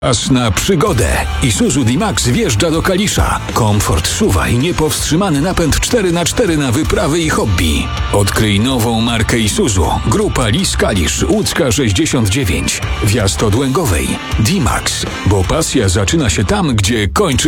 Czas na przygodę. Isuzu D-Max wjeżdża do Kalisza. Komfort SUV i niepowstrzymany napęd 4x4 na wyprawy i hobby. Odkryj nową markę Isuzu. Grupa Lis Kalisz, Łódzka 69. Wjazd od Łęgowej. D-Max, bo pasja zaczyna się tam, gdzie kończy